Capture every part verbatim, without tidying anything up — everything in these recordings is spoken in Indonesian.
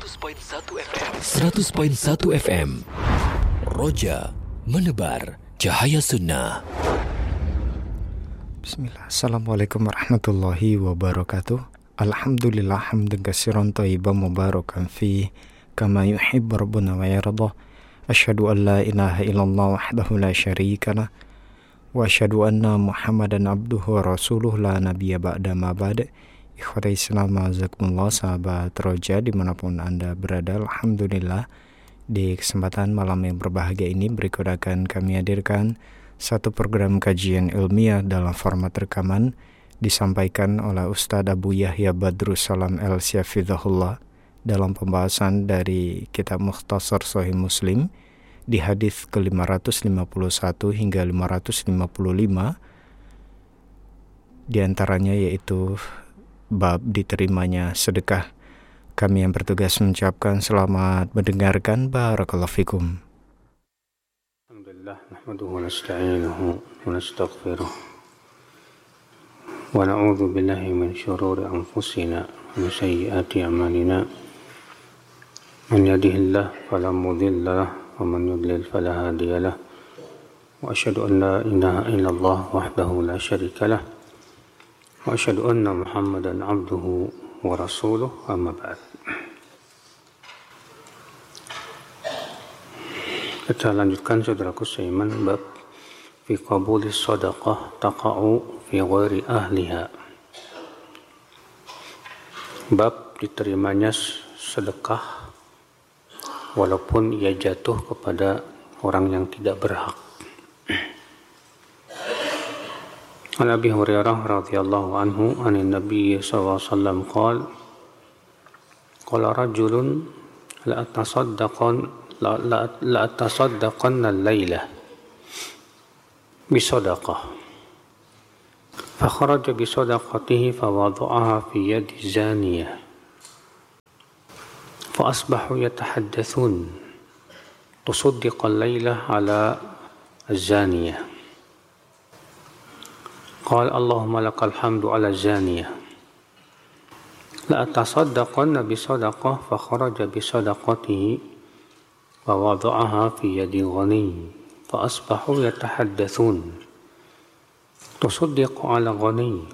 seratus koma satu F M. seratus koma satu F M. Roja menebar cahaya sunnah. Bismillah. Assalamualaikum warahmatullahi wabarakatuh. Alhamdulillah hamdan katsiran thayyiban mubarakan fi kama yuhibbu rabbuna wa yarda. Asyhadu an la ilaha illallah wahdahu la syarika lah wa asyhadu anna Muhammadan abduhu wa rasuluh la nabiyya ba'da ma ba'da. Ikhwati Islam, azakumullah, sahabat Roja dimanapun Anda berada. Alhamdulillah, di kesempatan malam yang berbahagia ini berikut akan kami hadirkan satu program kajian ilmiah dalam format rekaman disampaikan oleh Ustadz Abu Yahya Badrussalam El-Syafidhahullah dalam pembahasan dari kitab Mukhtasar Sahih Muslim di hadis ke lima ratus lima puluh satu hingga lima ratus lima puluh lima, di antaranya yaitu bab diterimanya sedekah. Kami yang bertugas mengucapkan selamat mendengarkan. Barakallahu fikum. Alhamdulillah, nahmaduhu wa nasta'inuhu wa nastaghfiruh wa na'udzu billahi min syururi anfusina wa min sayyiati a'malina. Man yahdihillahu fala mudilla lahu wa man yudlil fala hadiya lahu. Wa asyhadu an la ilaha illallah wahdahu la syarika lahu. Wa asyhadu anna Muhammadan abduhu wa rasuluh, amma ba'd. Kita lanjutkan saudaraku seiman bab fi qabuli sadaqah taqa'u fi ghairi ahliha. Bab diterimanya sedekah walaupun ia jatuh kepada orang yang tidak berhak. An Abi Hurairah radhiyallahu anhu anin Nabi sallallahu alaihi wasallam qala qala rajulun la atasaddaqan la la, la atasaddaqanna al-laila bi sadaqah fa kharaja bi sadaqatihi fa wada'aha fi yadi zaniyah fa asbahu yatahaddathun tusaddiqa al-laila ala az-zaniyah. Qala Allahumma lakal hamdu ala zaniyah. La atasaddaqanna bi sadaqah fa kharaja bi sadaqatihi wa wada'aha fi yadi ghani fa asbahu yatahaddathun tusaddiqu ala ghani.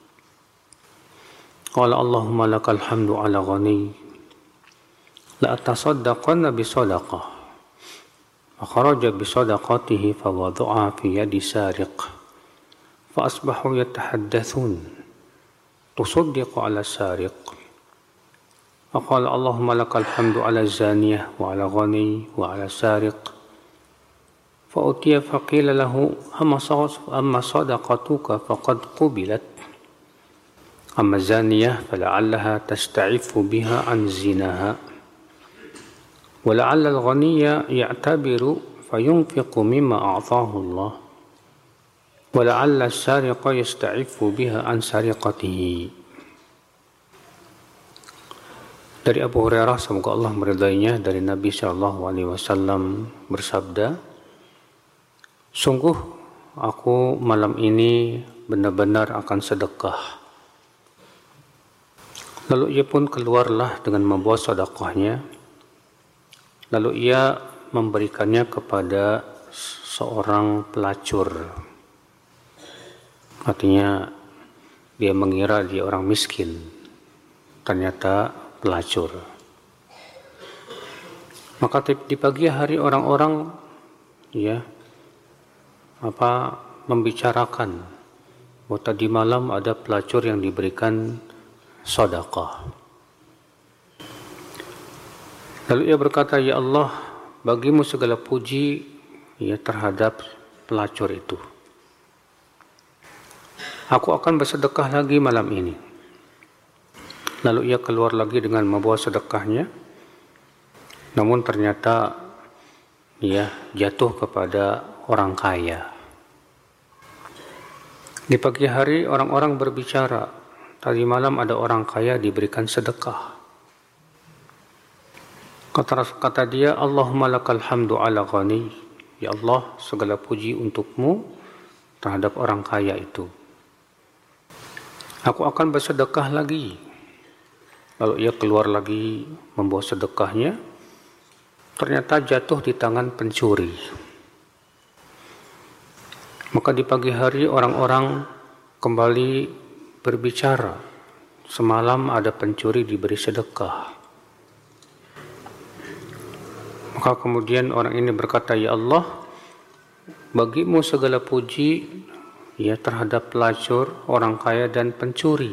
Qala Allahumma lakal hamdu ala ghani. La atasaddaqanna bi sadaqah fa kharaja bi sadaqatihi fa wada'aha fi yadi sariq فأصبحوا يتحدثون تصدق على السارق. فقال اللهم لك الحمد على الزانية وعلى غني وعلى السارق. فأتي فقيل له أما صدقتك فقد قبلت أما الزانية فلعلها تستعف بها عن زناها ولعل الغني يعتبر فينفق مما أعطاه الله وَلَعَلَّ السَّارِقَ يَسْتَعِفُّ بِهَا عَنْ سَرِقَتِهِ. Dari Abu Hurairah, semoga Allah meridainya, dari Nabi shallallahu alaihi wasallam bersabda, sungguh aku malam ini benar-benar akan sedekah. Lalu ia pun keluarlah dengan membawa sedekahnya. Lalu ia memberikannya kepada seorang pelacur. Artinya dia mengira dia orang miskin, ternyata pelacur. Maka di pagi hari orang-orang ya apa membicarakan bahwa tadi malam ada pelacur yang diberikan sedekah. Lalu ia berkata, ya Allah, bagimu segala puji ya terhadap pelacur itu. Aku akan bersedekah lagi malam ini. Lalu ia keluar lagi dengan membawa sedekahnya. Namun ternyata ia jatuh kepada orang kaya. Di pagi hari orang-orang berbicara, tadi malam ada orang kaya diberikan sedekah. Kata, kata dia, Allahumma lakal hamdu ala ghani. Ya Allah, segala puji untukmu terhadap orang kaya itu. Aku akan bersedekah lagi. lalu ia keluar lagi membawa sedekahnya, ternyata jatuh di tangan pencuri. Maka di pagi hari orang-orang kembali berbicara, semalam ada pencuri diberi sedekah. Maka kemudian orang ini berkata, ya Allah, bagimu segala puji ya terhadap pelacur, orang kaya dan pencuri.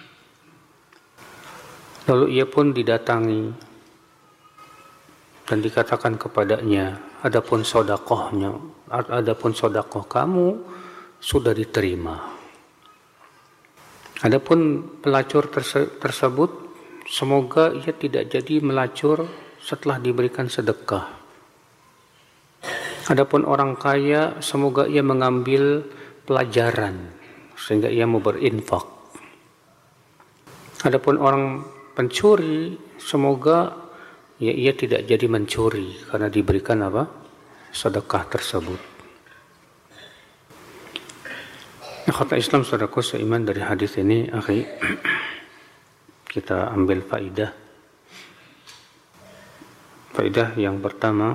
Lalu ia pun didatangi dan dikatakan kepadanya, adapun sodakohnya, adapun sodakoh kamu sudah diterima. Adapun pelacur terse- tersebut, semoga ia tidak jadi melacur setelah diberikan sedekah. Adapun orang kaya, semoga ia mengambil pelajaran sehingga ia mau berinfak. Adapun orang pencuri, semoga ya ia tidak jadi mencuri karena diberikan apa? Sedekah tersebut. Kata Islam, saudaraku seiman, dari hadis ini, akhi, kita ambil faidah. Faidah yang pertama,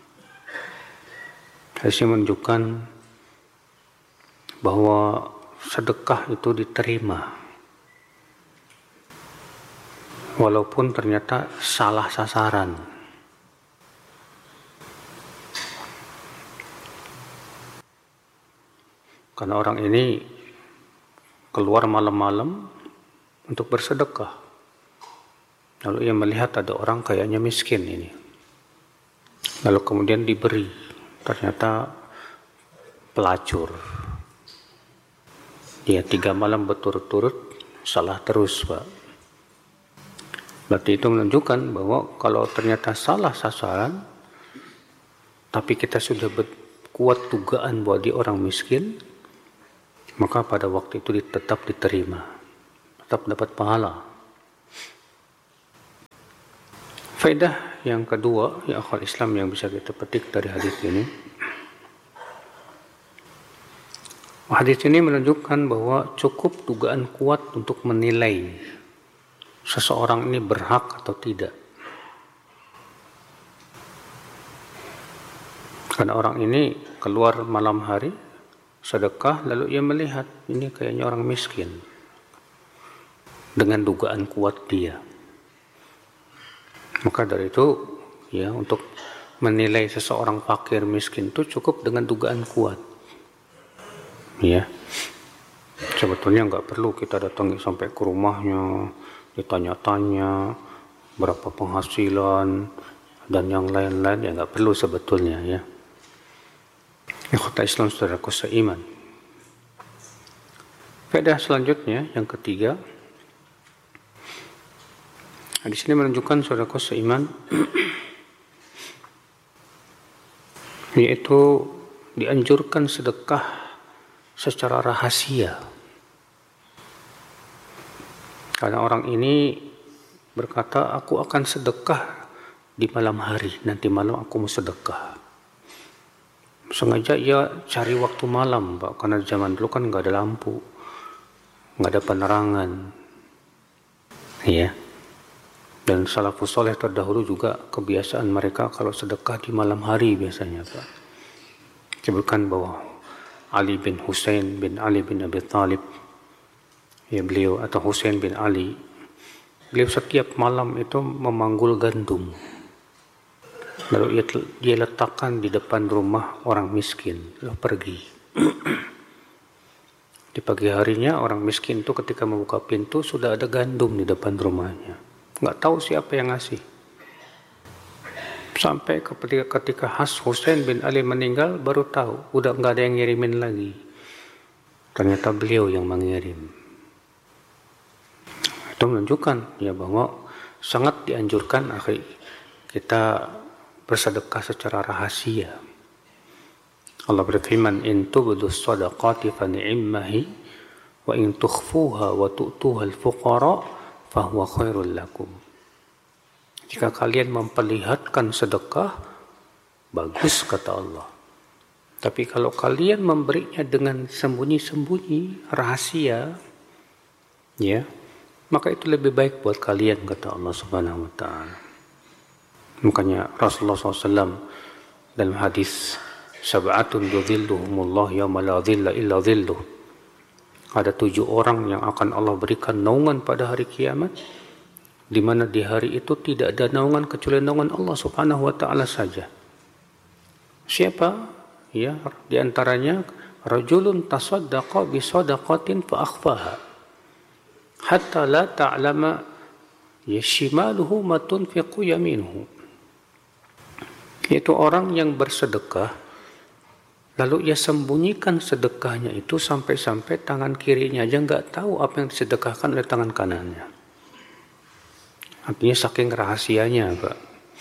hadisnya menunjukkan bahwa sedekah itu diterima walaupun ternyata salah sasaran. Karena orang ini keluar malam-malam untuk bersedekah. Lalu ia melihat ada orang kayaknya miskin ini. Lalu kemudian diberi, ternyata pelacur. Dia tiga malam berturut-turut salah terus, Pak. Berarti itu menunjukkan bahwa kalau ternyata salah sasaran, tapi kita sudah kuat dugaan bahwa dia orang miskin, maka pada waktu itu tetap diterima, tetap dapat pahala. Faedah yang kedua, ya akhwal Islam, yang bisa kita petik dari hadis ini, hadis ini menunjukkan bahwa cukup dugaan kuat untuk menilai seseorang ini berhak atau tidak. Karena orang ini keluar malam hari sedekah, lalu ia melihat ini kayaknya orang miskin. Dengan dugaan kuat dia. Maka dari itu, ya, untuk menilai seseorang fakir miskin itu cukup dengan dugaan kuat. Ya. Sebetulnya nggak perlu kita datangi sampai ke rumahnya, ditanya-tanya berapa penghasilan dan yang lain-lain, ya nggak perlu sebetulnya, ya. Ikhwata Islam, saudaraku seiman. Faedah selanjutnya yang ketiga, di sini menunjukkan, saudaraku seiman, yaitu dianjurkan sedekah secara rahasia. Karena orang ini berkata, aku akan sedekah di malam hari, nanti malam aku mau sedekah. Sengaja ia cari waktu malam, Pak, karena zaman dulu kan nggak ada lampu, nggak ada penerangan, ya. Dan salafus soleh terdahulu juga kebiasaan mereka kalau sedekah di malam hari biasanya, Pak. Sebutkan bahwa Ali bin Husain bin Ali bin Abi Thalib, ya beliau, atau Husain bin Ali, beliau setiap malam itu memanggul gandum. Lalu dia letakkan di depan rumah orang miskin, lalu pergi. Di pagi harinya orang miskin itu ketika membuka pintu sudah ada gandum di depan rumahnya. Nggak tahu siapa yang ngasih. Sampai ketika, ketika Has Husain bin Ali meninggal baru tahu, udah nggak ada yang ngirimin lagi. Ternyata beliau yang mengirim. Itu menunjukkan ya bahwa sangat dianjurkan akhi kita bersedekah secara rahasia. Allah berfirman, in tubdus sadaqati fa ni'mahi wa in tukhfuha wa tu'tuha al-fuqara fa huwa khairul lakum. Jika kalian memperlihatkan sedekah, bagus kata Allah. Tapi kalau kalian memberinya dengan sembunyi-sembunyi, rahasia, ya, maka itu lebih baik buat kalian, kata Allah Subhanahu wa Ta'ala. Makanya Rasulullah shallallahu alaihi wasallam dalam hadis, sab'atun yudhilluhumullah yawma la dhilla illa dhilluh, ada tujuh orang yang akan Allah berikan naungan pada hari kiamat, di mana di hari itu tidak ada naungan kecuali naungan Allah Subhanahu wa Ta'ala saja. Siapa? Ya, di antaranya rajulun tasaddaqa bi sadaqatin fa akhfaha hatta la ta'lama yashimaluhu ma tunfiqu yaminuhu. Itu orang yang bersedekah lalu ia sembunyikan sedekahnya itu sampai-sampai tangan kirinya aja nggak tahu apa yang disedekahkan oleh tangan kanannya. Artinya saking rahasianya, Pak.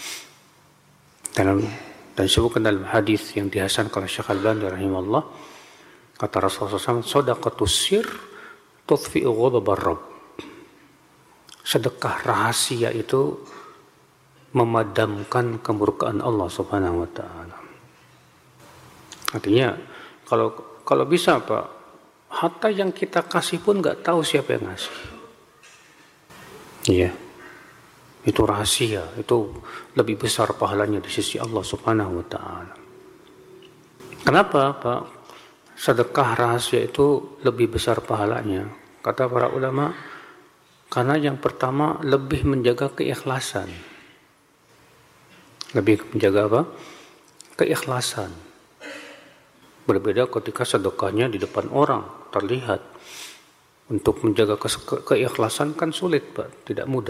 Dalam dan disebutkan dalam hadis yang dihasankan oleh Syekh Al-Albani rahimahullah, kata Rasulullah shallallahu alaihi wasallam, sadaqatus sir tudfi'u ghadabar rabb. Sedekah rahasia itu memadamkan kemurkaan Allah Subhanahu wa Ta'ala. Artinya kalau kalau bisa, Pak, harta yang kita kasih pun nggak tahu siapa yang ngasih. Iya. Itu rahasia, itu lebih besar pahalanya di sisi Allah Subhanahu wa Ta'ala. Kenapa, Pak? Sedekah rahasia itu lebih besar pahalanya. Kata para ulama, karena yang pertama lebih menjaga keikhlasan. Lebih menjaga apa? Keikhlasan. Berbeda ketika sedekahnya di depan orang, terlihat. Untuk menjaga ke- keikhlasan kan sulit, Pak, tidak mudah.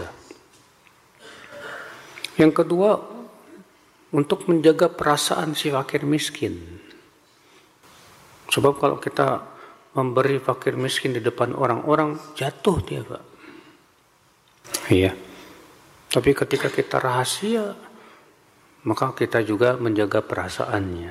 Yang kedua, untuk menjaga perasaan si fakir miskin. Sebab kalau kita memberi fakir miskin di depan orang-orang, jatuh dia, Pak. Iya. Tapi ketika kita rahasia, maka kita juga menjaga perasaannya.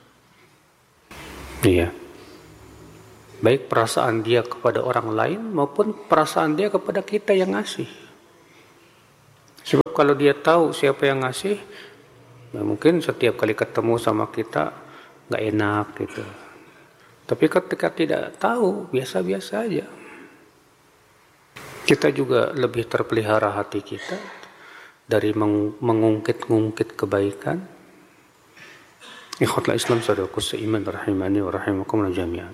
Iya. Baik perasaan dia kepada orang lain maupun perasaan dia kepada kita yang ngasih. Sebab kalau dia tahu siapa yang ngasih, ya mungkin setiap kali ketemu sama kita nggak enak gitu. Tapi ketika tidak tahu, biasa-biasa aja. Kita juga lebih terpelihara hati kita dari meng- mengungkit-ungkit kebaikan. Ikhwatul Islam saudaraku seiman rahimani wa rahimakumullah jami'an.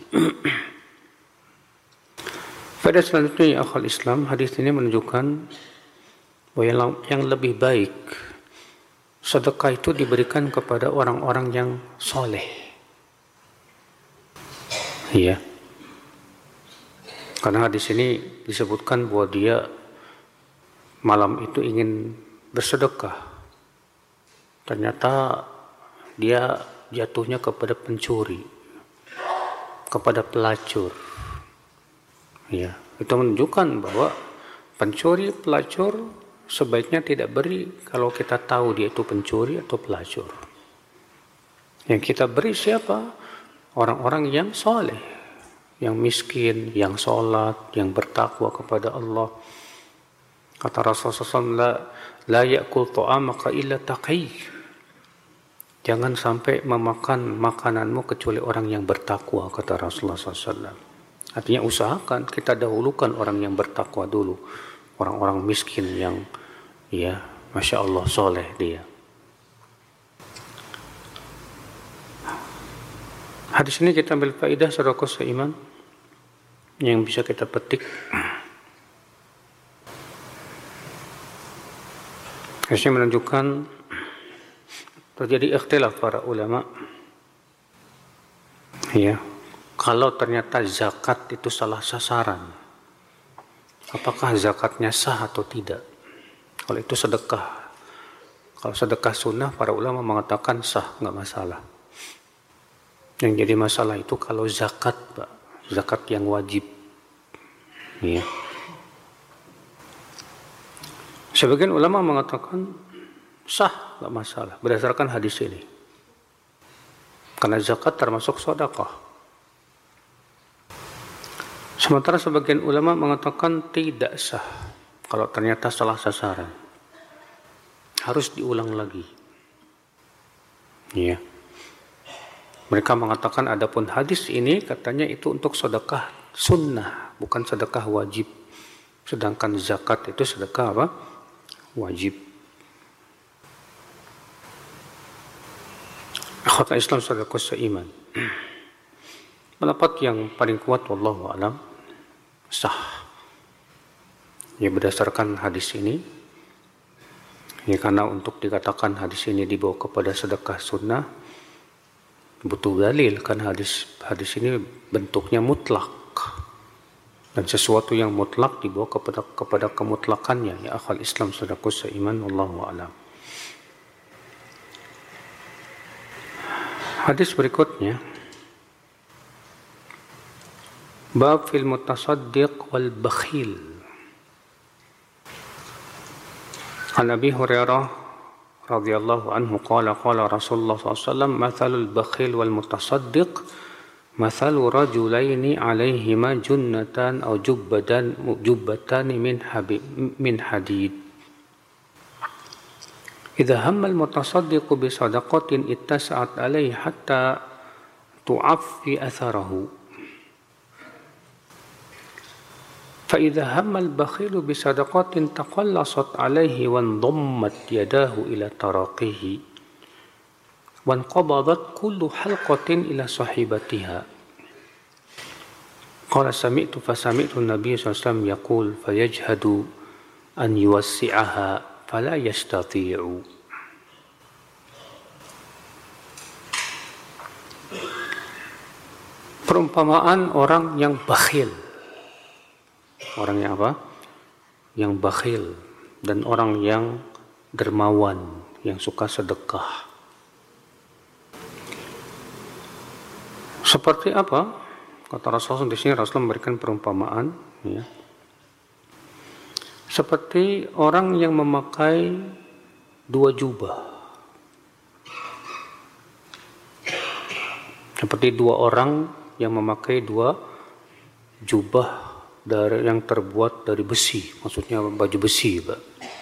Pada selanjutnya, ya akhwal Islam, hadis ini menunjukkan bahwa yang lebih baik sedekah itu diberikan kepada orang-orang yang soleh. Iya. Karena di sini disebutkan bahwa dia malam itu ingin bersedekah. Ternyata dia jatuhnya kepada pencuri, kepada pelacur. Iya. Itu menunjukkan bahwa pencuri, pelacur sebaiknya tidak beri kalau kita tahu dia itu pencuri atau pelacur. Yang kita beri siapa? Orang-orang yang soleh, yang miskin, yang sholat, yang bertakwa kepada Allah. Kata Rasulullah shallallahu alaihi wasallam, la ya'kul ta'amaka illa taqi. Jangan sampai memakan makananmu kecuali orang yang bertakwa, kata Rasulullah shallallahu alaihi wasallam. Artinya usahakan kita dahulukan orang yang bertakwa dulu. Orang-orang miskin yang, ya, Masya Allah, soleh dia. Hadis ini kita ambil faedah saudaraku seiman yang bisa kita petik. Hadis ini menunjukkan terjadi ikhtilaf para ulama. Ya, kalau ternyata zakat itu salah sasaran, apakah zakatnya sah atau tidak? Kalau itu sedekah, kalau sedekah sunnah, para ulama mengatakan sah, nggak masalah. Yang jadi masalah itu kalau zakat, Pak, zakat yang wajib. Ya. Sebagian ulama mengatakan sah, nggak masalah, berdasarkan hadis ini. Karena zakat termasuk sedekah. Sementara sebagian ulama mengatakan tidak sah kalau ternyata salah sasaran. Harus diulang lagi. Ya. Mereka mengatakan adapun hadis ini katanya itu untuk sedekah sunnah, bukan sedekah wajib. Sedangkan zakat itu sedekah apa? Wajib. Akhwat Islam saudaraku seiman. Pendapat yang paling kuat wallahu a'lam sah. Ya berdasarkan hadis ini. Ya karena untuk dikatakan hadis ini dibawa kepada sedekah sunnah butuh dalil, karena hadis hadis ini bentuknya mutlak. Dan sesuatu yang mutlak dibawa kepada kepada kemutlakannya. Ya akhwat Islam saudaraku seiman wallahu a'lam. Hadis berikutnya, bab fil mutasaddiq wal bakhil. An Abi Hurairah radhiyallahu anhu qala qala Rasulullah sallallahu alaihi wasallam mathalul bakhil wal mutasaddiq mathalu rajulaini alaihima junnatan aw jubbatan jubbatan min habib min hadid. إذا هم المتصدق بصدقة اتسعت عليه حتى تعفي أثره فإذا هم البخيل بصدقة تقلصت عليه وانضمت يداه إلى تراقيه وانقبضت كل حلقة إلى صاحبتها قال سمعت فسمعت النبي صلى الله عليه وسلم يقول فيجهد أن يوسعها fala yastati'u. Perumpamaan orang yang bakhil. Orang yang apa? Yang bakhil dan orang yang dermawan, yang suka sedekah. Seperti apa? Kata Rasulullah di sini, Rasulullah memberikan perumpamaan, ya. Seperti orang yang memakai dua jubah. Seperti dua orang yang memakai dua jubah dari yang terbuat dari besi, maksudnya baju besi, Pak.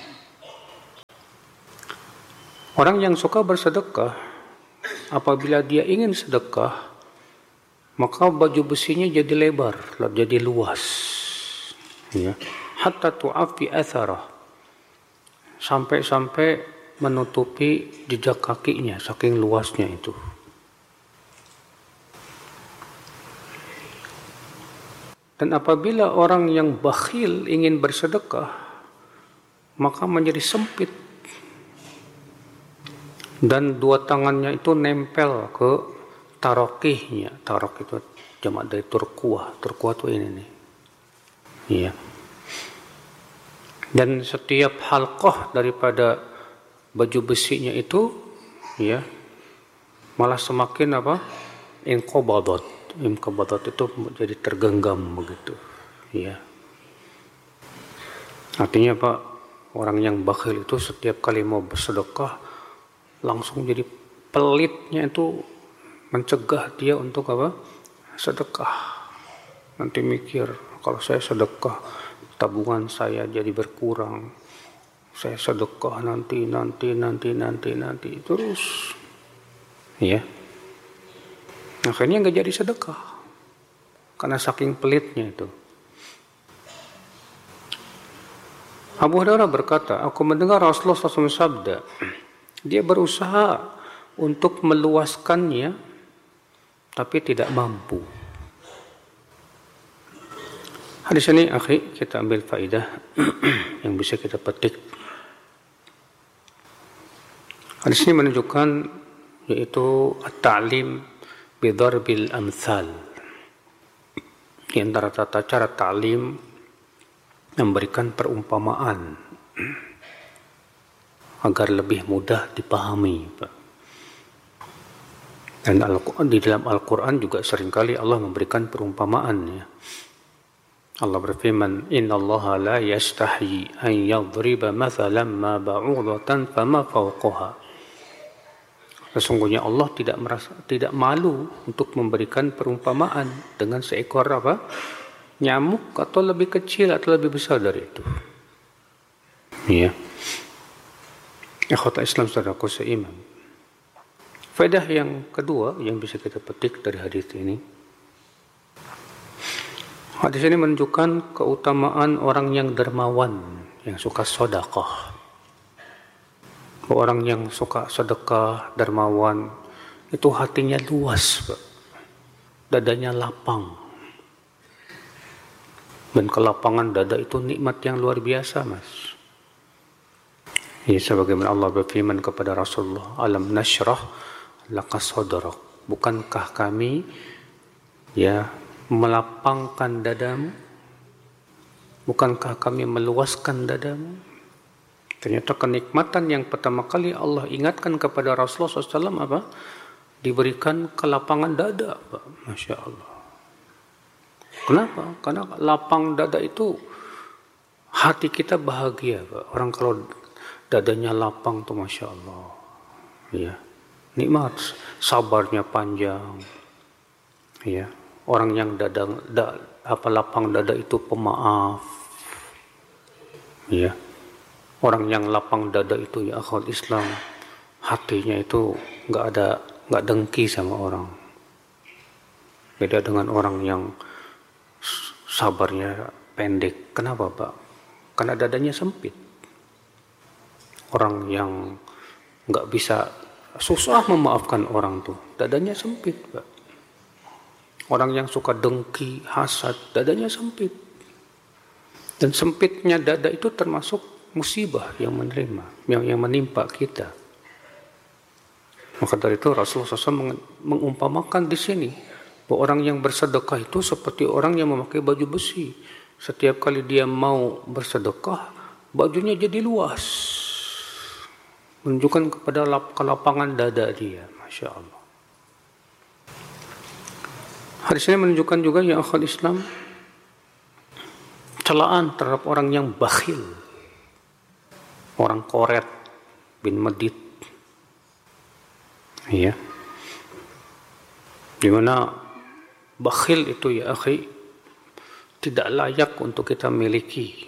Orang yang suka bersedekah, apabila dia ingin sedekah, maka baju besinya jadi lebar, jadi luas, ya. Hatta tu'afi atharah, sampai-sampai menutupi jejak kakinya, saking luasnya itu. Dan apabila orang yang bakhil ingin bersedekah, maka menjadi sempit. Dan dua tangannya itu nempel ke tarakihnya. Tarak itu jamak dari turkuah. Turkuah itu ini nih. Iya. Dan setiap halqah daripada baju besinya itu, ya, malah semakin apa? Inqabadat. Inqabadat itu jadi tergenggam begitu, ya. Artinya Pak, orang yang bakhil itu setiap kali mau bersedekah langsung jadi pelitnya itu mencegah dia untuk apa? Sedekah. Nanti mikir, kalau saya sedekah tabungan saya jadi berkurang, saya sedekah nanti nanti nanti nanti nanti terus, ya. Akhirnya nggak jadi sedekah karena saking pelitnya itu. Abu Hurairah berkata, aku mendengar Rasulullah shallallahu alaihi wasallam sabda, dia berusaha untuk meluaskannya tapi tidak mampu. Hadis ini, akhi, kita ambil faidah yang bisa kita petik. Hadis ini menunjukkan yaitu at-ta'lim bidarbil amthal. Di antara tata cara ta'lim memberikan perumpamaan agar lebih mudah dipahami. Dan di dalam Al-Quran juga seringkali Allah memberikan perumpamaan, ya. Allah berfirman, Inna Allah la yastahi an yadriba mathalan ma ba'udatan fama fawqaha. Sesungguhnya Allah tidak merasa, tidak malu untuk memberikan perumpamaan dengan seekor apa? Nyamuk atau lebih kecil atau lebih besar dari itu. Ya. Ikhwata Islam saudaraku seiman. Faedah yang kedua yang bisa kita petik dari hadis ini, Hadis ini menunjukkan keutamaan orang yang dermawan, yang suka sedekah. Orang yang suka sedekah, dermawan, itu hatinya luas, dadanya lapang. Dan kelapangan dada itu nikmat yang luar biasa, Mas. Ya, sebagaimana Allah berfirman kepada Rasulullah, alam nashrah laka sadrak. Bukankah kami ya melapangkan dadamu? Bukankah kami meluaskan dadamu? Ternyata kenikmatan yang pertama kali Allah ingatkan kepada Rasulullah shallallahu alaihi wasallam apa? Diberikan kelapangan dada, Pak. Masya Allah. Kenapa? Karena lapang dada itu hati kita bahagia, Pak. Orang kalau dadanya lapang tuh Masya Allah. Ya. Nikmat, sabarnya panjang. Ya. Orang yang dada, da, apa lapang dada itu pemaaf. Ya. Orang yang lapang dada itu ya akhwat Islam, hatinya itu nggak ada nggak dengki sama orang. Beda dengan orang yang sabarnya pendek. Kenapa, Pak? Karena dadanya sempit. Orang yang nggak bisa, susah memaafkan orang tuh, dadanya sempit, Pak. Orang yang suka dengki, hasad, dadanya sempit. Dan sempitnya dada itu termasuk musibah yang menerima, yang, yang menimpa kita. Maka dari itu Rasulullah shallallahu alaihi wasallam mengumpamakan di sini bahwa orang yang bersedekah itu seperti orang yang memakai baju besi. Setiap kali dia mau bersedekah, bajunya jadi luas, menunjukkan kepada kelapangan dada dia. Masya Allah. Hadis ini menunjukkan juga ya akhwat Islam, celaan terhadap orang yang bakhil, orang koret bin medit, ya, dimana bakhil itu ya akhi tidak layak untuk kita miliki.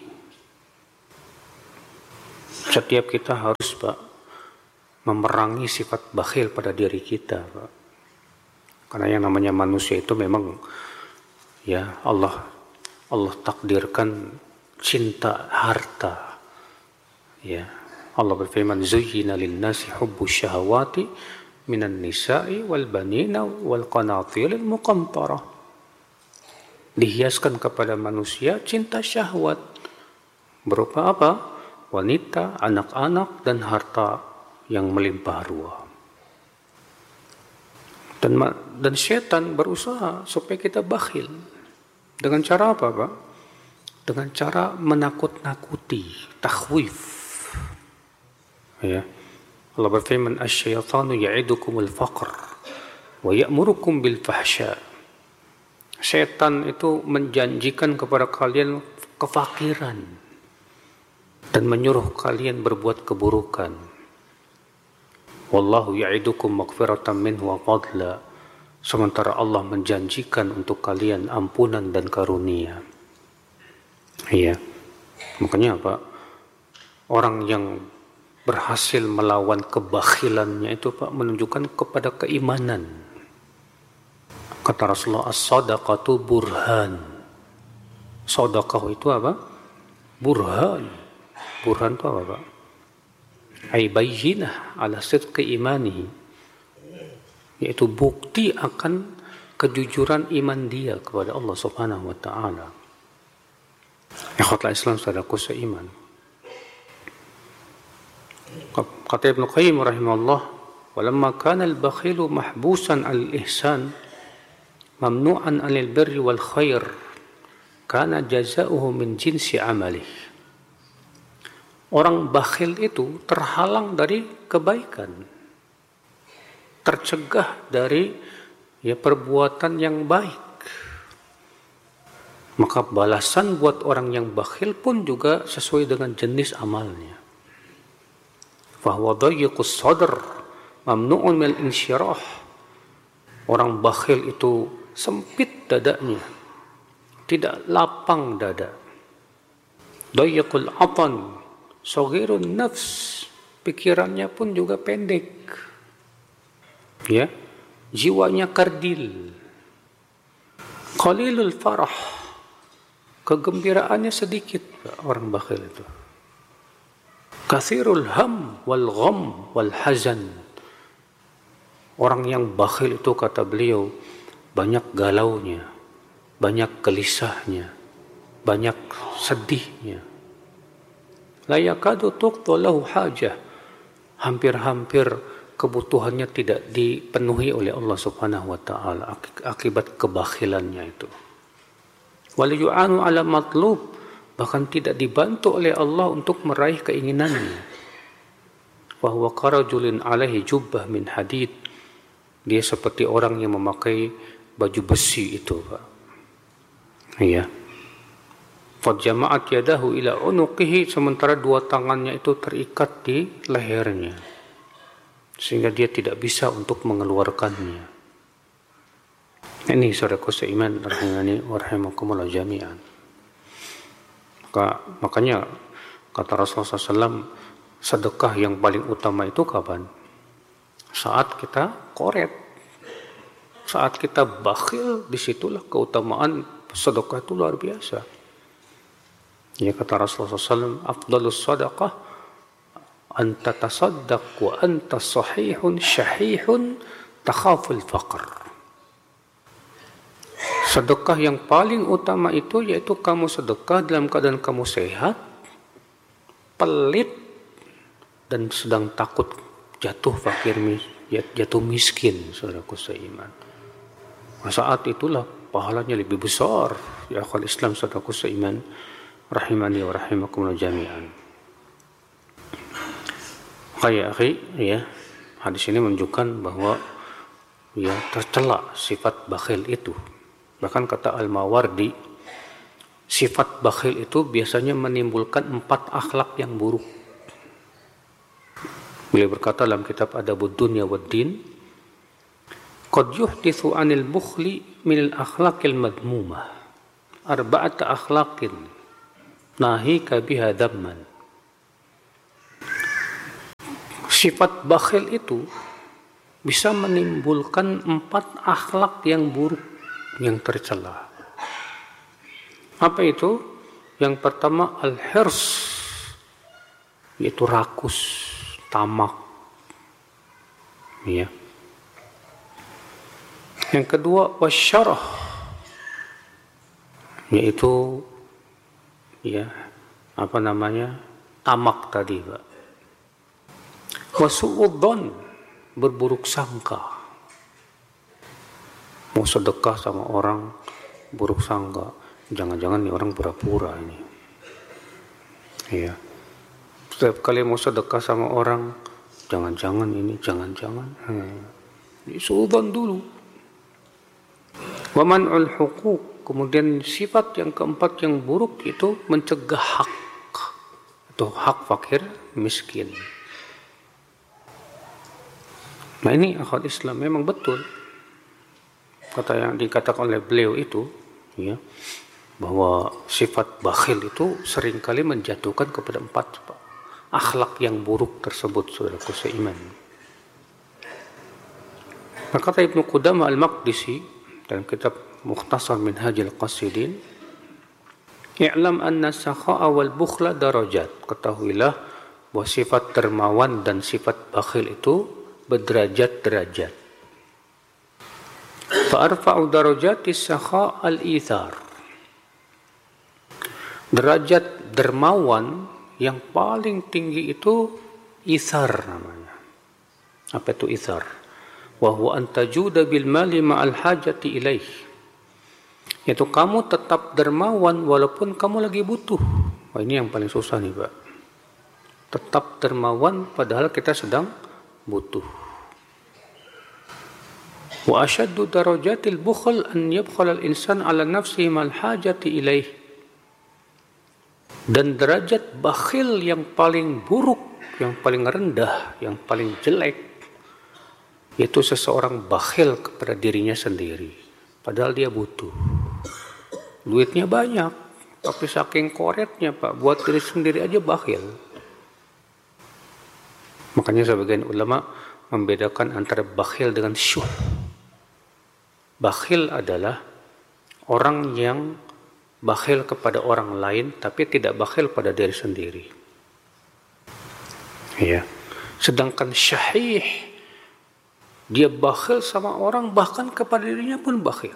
Setiap kita harus, Pak, memerangi sifat bakhil pada diri kita, Pak. Karena yang namanya manusia itu memang ya Allah Allah takdirkan cinta harta. Ya, Allah berfirman, "Zuyyina lin-nasi hubbus syahawati minan nisa'i wal banina wal qanatiril muqantarah." Dihiaskan kepada manusia cinta syahwat berupa apa? Wanita, anak-anak, dan harta yang melimpah ruah. Dan dan setan berusaha supaya kita bakhil. Dengan cara apa, Pak? Dengan cara menakut-nakuti, takhwif. Ya. Allah berfirman, "Asy-syaitanu ya'idukumul faqr wa ya'murukum bil fahsya." Setan itu menjanjikan kepada kalian kefakiran dan menyuruh kalian berbuat keburukan. Wallahu ya'idukum maghfiratan minhu wa fadla. Sementara Allah menjanjikan untuk kalian ampunan dan karunia. Iya. Makanya apa? Orang yang berhasil melawan kebakhilannya itu, Pak, menunjukkan kepada keimanan. Kata Rasulullah, as-sadaqatu burhan. Sedekah itu apa? Burhan. Burhan itu apa, Pak? Ay bayyinah ala sidqi imanihi, yaitu bukti akan kejujuran iman dia kepada Allah Subhanahu wa taala. Ikhwatul Islam, saudaraku seiman. Kata Ibnu Qayyim rahimahullah, "Walamma kana al-bakhilu mahbusan al-ihsan mamnu'an 'anil birri wal khair, kana jazaohu min jinsi amalihi." Orang bakhil itu terhalang dari kebaikan, tercegah dari ya perbuatan yang baik. Maka balasan buat orang yang bakhil pun juga sesuai dengan jenis amalnya. Fahuwa dayiqus sadr mamnu'un min insyirah. Orang bakhil itu sempit dadanya, tidak lapang dada. Dayiqul atan, saghirun nafs, pikirannya pun juga pendek. Ya, jiwanya kerdil. Qalilul farah, kegembiraannya sedikit orang bakhil itu. Kathirul ham wal gham wal hazan. Orang yang bakhil itu, kata beliau, banyak galaunya, banyak gelisahnya, banyak sedihnya. La yakadu tuqta lahu hajah. Hampir-hampir kebutuhannya tidak dipenuhi oleh Allah Subhanahu wa taala akibat kebakhilannya itu. Wal yu'anu ala matlub, bahkan tidak dibantu oleh Allah untuk meraih keinginannya. Wa huwa karajulin alaihi jubbah min hadid. Dia seperti orang yang memakai baju besi itu, Pak. Iya. Fa jama'at yadahu ila unuqihi, sementara dua tangannya itu terikat di lehernya, sehingga dia tidak bisa untuk mengeluarkannya. Ini saudaraku seiman rahimani wa rahimakumullah jami'an. Maka, makanya kata Rasulullah shallallahu alaihi wasallam, sedekah yang paling utama itu kapan? Saat kita koret, saat kita bakhil, disitulah keutamaan sedekah itu luar biasa. Ya, kata Rasulullah shallallahu alaihi wasallam, afdalus sadaqah anta tasaddaq wa anta sahihun syahihun takhaful faqr. Sedekah yang paling utama itu yaitu kamu sedekah dalam keadaan kamu sehat, pelit, dan sedang takut jatuh fakir, jatuh miskin, saudaraku seiman. Saat itulah pahalanya lebih besar. Ya akhwal Islam, saudaraku seiman, rahimani wa rahimakumullah jami'an. Kayak akhi, ya, hadis ini menunjukkan bahwa ya tercela sifat bakhil itu. Bahkan kata Al-Mawardi, sifat bakhil itu biasanya menimbulkan empat akhlak yang buruk. Beliau berkata dalam kitab Adabud Dunya wad Din, qad yuhdithu 'anil bukhli min al-akhlaqil madmumah arba'ata akhlaqin nahika biha dhamman. Sifat bakhil itu bisa menimbulkan empat akhlak yang buruk, yang tercela. Apa itu? Yang pertama al-hirs, yaitu rakus, tamak. Ya. Yang kedua wasyarah, yaitu ya apa namanya? Tamak tadi, Pak. Wasu'udzon, berburuk sangka. Mau sedekah sama orang, buruk sangka, jangan-jangan nih orang pura-pura ini. Iya. Setiap kali mau sedekah sama orang, jangan-jangan ini, jangan-jangan. Hmm. Suudzon dulu. Wa man'ul huquq, kemudian sifat yang keempat yang buruk itu mencegah hak, atau hak fakir miskin. Nah ini akhwat Islam memang betul. Kata yang dikatakan oleh beliau itu, ya, bahwa sifat bakhil itu seringkali menjatuhkan kepada empat akhlak yang buruk tersebut, saudaraku seiman. Kata Ibnu Qudamah Al-Maqdisi dalam kitab Mukhtasar Minhajil Qasidin, i'lam anna sakha'a wal bukhla darajat. Ketahuilah bahwa sifat dermawan dan sifat bakhil itu berderajat-derajat. Fa'arfa'u darajatis sakha' al-ithar. Derajat dermawan yang paling tinggi itu ithar namanya. Apa itu ithar? Wa huwa an tajuda bil mali ma'al hajati ilaih. Yaitu kamu tetap dermawan walaupun kamu lagi butuh. Wah, ini yang paling susah nih, Pak. Tetap dermawan padahal kita sedang butuh. Wa ashaddu darajatil bukhl an yabkhala al-insan ala nafsihi mal hajati ilaih. Dan derajat bakhil yang paling buruk, yang paling rendah, yang paling jelek, yaitu seseorang bakhil kepada dirinya sendiri padahal dia butuh. Duitnya banyak, tapi saking koretnya, Pak, buat diri sendiri aja bakhil. Makanya sebagian ulama membedakan antara bakhil dengan syuh. Bakhil adalah orang yang bakhil kepada orang lain tapi tidak bakhil pada diri sendiri. Ya. Sedangkan syahih, dia bakhil sama orang, bahkan kepada dirinya pun bakhil.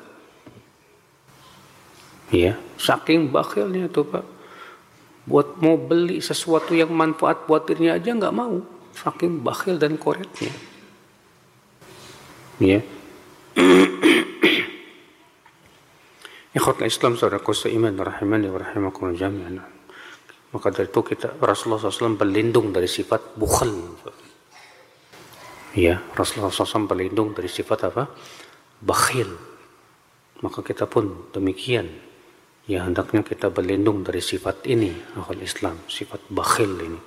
Ya, saking bakhilnya itu Pak. Buat mau beli sesuatu yang manfaat buat dirinya aja nggak mau, saking bakhil dan koretnya. Ya. Ikhwatul Islam, saudaraku seiman rahimani wa rahimakumullah jami'an. Maka dari itu kita Rasulullah shallallahu alaihi wasallam berlindung dari sifat bukhil. Ya, Rasulullah shallallahu alaihi wasallam berlindung dari sifat apa? Bakhil. Maka kita pun demikian. Ya, hendaknya kita berlindung dari sifat ini, akhul Islam, sifat bakhil ini.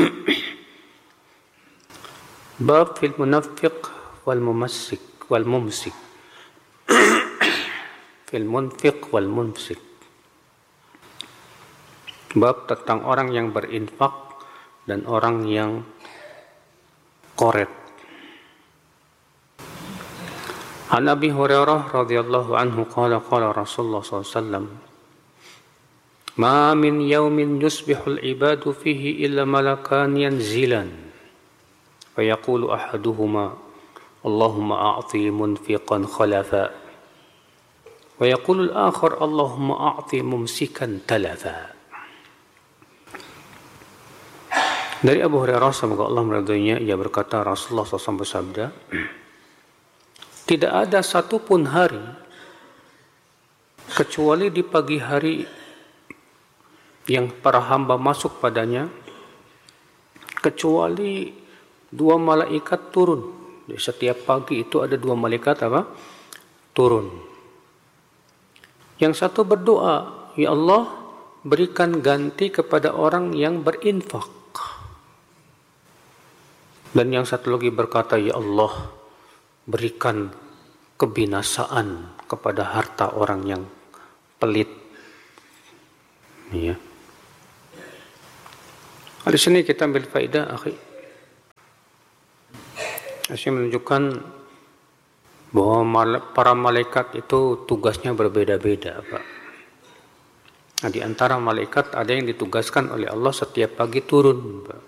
Bab fil munafiq wal mumassik wal mumsik. Fil munfiq wal mumsik. Bab tentang orang yang berinfak dan orang yang koret. An Abi Hurairah radhiyallahu anhu qala qala Rasulullah sallallahu alaihi wasallam, "Ma min yawmin yusbihul ibadu fihi illa malakan yanzilan fa yaqulu ahaduhuma Allahumma a'ti munfiqan khalafa wa yaqulu al-akhar Allahumma a'ti mumsikan talafa." Dari Abu Hurairah, semoga Allah meridhoinya, ia berkata, Rasulullah shallallahu alaihi wasallam bersabda, tidak ada satupun hari kecuali di pagi hari yang para hamba masuk padanya, kecuali dua malaikat turun. Di setiap pagi itu ada dua malaikat apa? Turun. Yang satu berdoa, ya Allah, berikan ganti kepada orang yang berinfak. Dan yang satu lagi berkata, ya Allah, berikan kebinasaan kepada harta orang yang pelit. Ya. Di sini kita ambil faedah, akhi. Ini menunjukkan bahwa para malaikat itu tugasnya berbeda-beda, Pak. Nah, di antara malaikat ada yang ditugaskan oleh Allah setiap pagi turun, Pak.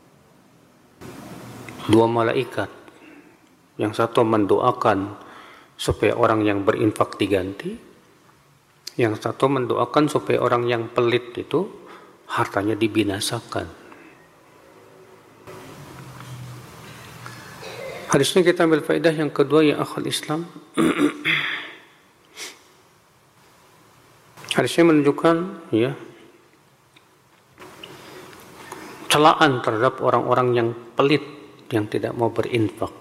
Dua malaikat, yang satu mendoakan supaya orang yang berinfak diganti, yang satu mendoakan supaya orang yang pelit itu hartanya dibinasakan. Hadis ini kita ambil faedah yang kedua, ya akhul Islam. Hadis ini menunjukkan ya celaan terhadap orang-orang yang pelit, yang tidak mau berinfak,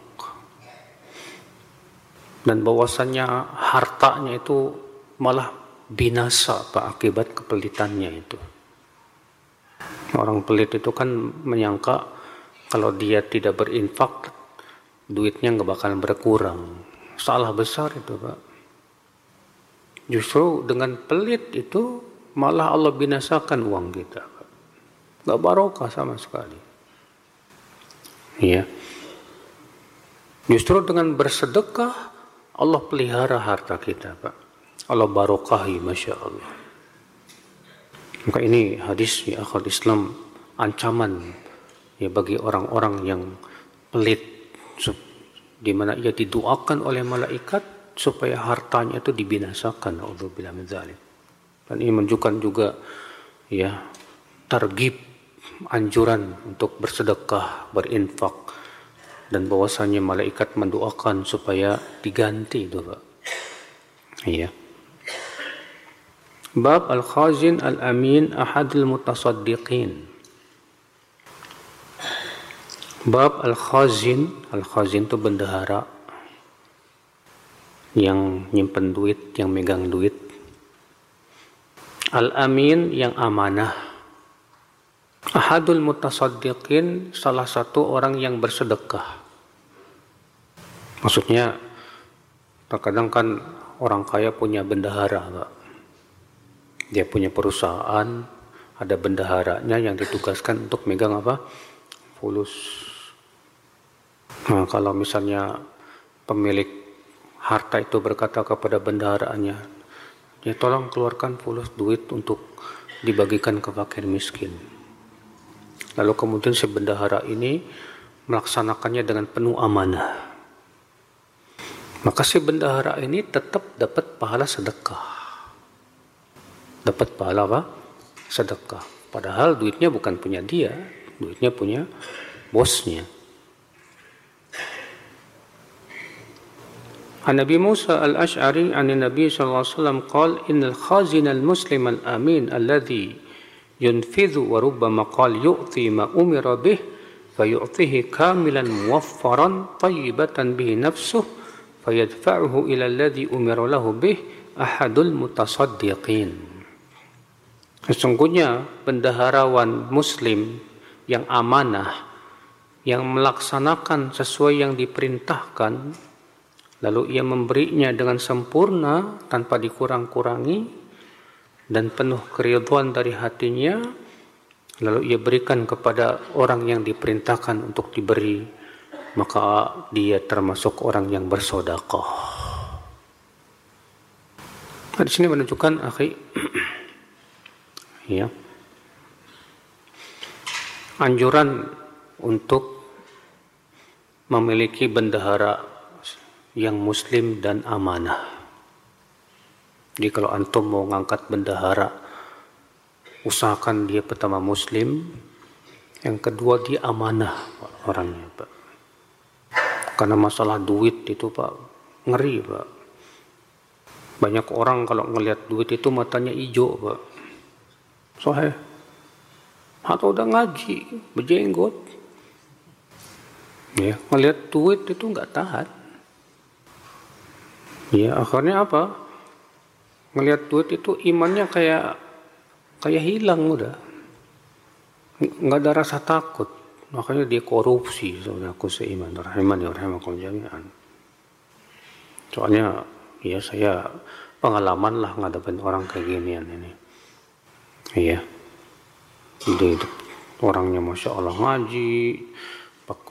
dan bahwasannya hartanya itu malah binasa Pak akibat kepelitannya itu. Orang pelit itu kan menyangka kalau dia tidak berinfak duitnya nggak bakalan berkurang. Salah besar itu Pak. Justru dengan pelit itu malah Allah binasakan uang kita Pak. Nggak barokah sama sekali. Ya. Justru dengan bersedekah Allah pelihara harta kita Pak. Allah barokahi, Masya Allah. Maka ini hadis ya akhul Islam, ancaman ya bagi orang-orang yang pelit, di mana ia didoakan oleh malaikat supaya hartanya itu dibinasakan. A'udzubillah min dzalik. Dan ini menunjukkan juga ya targhib, anjuran untuk bersedekah, berinfak, dan bahwasanya malaikat mendoakan supaya diganti itu Pak. Iya. Bab al-khazin al-amin ahadul mutasaddiqin. Bab al-khazin, al-khazin itu bendahara yang nyimpen duit, yang megang duit. Al-amin yang amanah. Ahadul mutasaddiqin, salah satu orang yang bersedekah. Maksudnya terkadang kan orang kaya punya bendahara, Pak. Dia punya perusahaan, ada bendaharanya yang ditugaskan untuk megang apa? Fulus. Nah, kalau misalnya pemilik harta itu berkata kepada bendaharanya, ya tolong keluarkan fulus duit untuk dibagikan ke fakir miskin. Lalu kemudian si bendahara ini melaksanakannya dengan penuh amanah. Maka si bendahara ini tetap dapat pahala sedekah. Dapat pahala apa? Sedekah. Padahal duitnya bukan punya dia, duitnya punya bosnya. An Nabi Musa al-Ash'ari an Nabi sallallahu alaihi wasallam qala innal khazin al-muslim al-amin alladhi yunfidhu wa rubbama qala yu'ti ma umira bih fayu'tihi kamilan muwaffaran tayyibatan bihi nafsuhu fayadfa'uhu ila alladhi umira lahu bih ahadul mutasaddiqin. Sesungguhnya bendaharawan muslim yang amanah, yang melaksanakan sesuai yang diperintahkan, lalu ia memberinya dengan sempurna tanpa dikurang-kurangi dan penuh keridhaan dari hatinya, lalu ia berikan kepada orang yang diperintahkan untuk diberi, maka dia termasuk orang yang bersedekah. Nah, di sini menunjukkan akhi ya, anjuran untuk memiliki bendahara yang muslim dan amanah. Jadi kalau antum mau ngangkat bendahara, usahakan dia pertama muslim, yang kedua dia amanah orangnya, Pak. Karena masalah duit itu, Pak, ngeri, Pak. Banyak orang kalau ngelihat duit itu matanya hijau, Pak. Soalnya atau udah ngaji, berjenggot, ya ngelihat duit itu nggak tahan. Ya akhirnya apa? Ngelihat duit itu imannya kayak kayak hilang udah, nggak ada rasa takut, makanya dia korupsi. Saudaraku seiman, rahimani wa rahimakum jami'an. Soalnya ya saya pengalaman lah ngadepin orang kayak ginian ini. Iya, dia itu orangnya masya Allah ngaji,